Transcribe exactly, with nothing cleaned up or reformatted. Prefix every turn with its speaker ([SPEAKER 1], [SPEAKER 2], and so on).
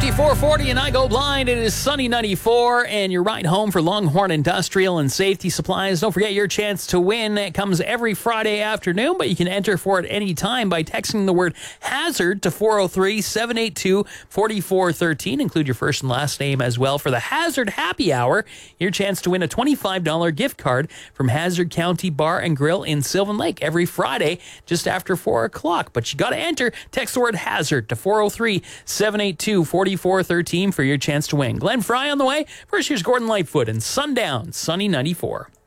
[SPEAKER 1] fifty-four forty and I Go Blind. It is Sunny ninety-four and your ride home for Longhorn Industrial and Safety Supplies. Don't forget your chance to win. It comes every Friday afternoon, but you can enter for it anytime by texting the word HAZARD to four oh three, seven eight two, four four one three. Include your first and last name as well for the Hazard Happy Hour. Your chance to win a twenty-five dollars gift card from Hazard County Bar and Grill in Sylvan Lake every Friday just after four o'clock. But you got to enter. Text the word HAZARD to four oh three, seven eight two, four four one three for your chance to win. Glenn Fry on the way. First, here's Gordon Lightfoot and Sundown, Sunny ninety-four.